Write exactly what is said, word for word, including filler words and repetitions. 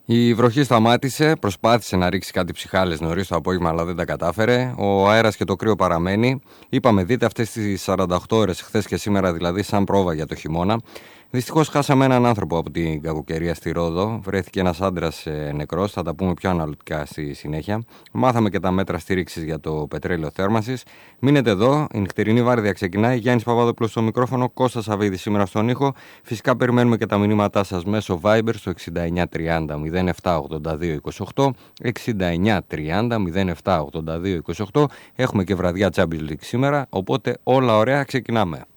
Η βροχή σταμάτησε, προσπάθησε να ρίξει κάτι ψυχάλες νωρίς το απόγευμα, αλλά δεν τα κατάφερε. Ο αέρας και το κρύο παραμένει. Είπαμε, δείτε αυτές τις σαράντα οκτώ ώρες, χθες και σήμερα δηλαδή, σαν πρόβα για το χειμώνα. Δυστυχώς χάσαμε έναν άνθρωπο από την κακοκαιρία στη Ρόδο. Βρέθηκε ένας άντρας ε, νεκρός, θα τα πούμε πιο αναλυτικά στη συνέχεια. Μάθαμε και τα μέτρα στήριξης για το πετρέλαιο θέρμανσης. Μείνετε εδώ, η νυχτερινή βάρδια ξεκινάει. Γιάννης Παπαδόπουλος στο μικρόφωνο, Κώστας Σαββίδης σήμερα στον ήχο. Φυσικά περιμένουμε και τα μηνύματά σας μέσω Viber στο εξήντα εννιά τριάντα μηδέν επτά ογδόντα δύο είκοσι οκτώ. εξήντα εννιά τριάντα μηδέν επτά ογδόντα δύο είκοσι οκτώ. Έχουμε και βραδιά Champions League σήμερα, οπότε όλα ωραία, ξεκινάμε.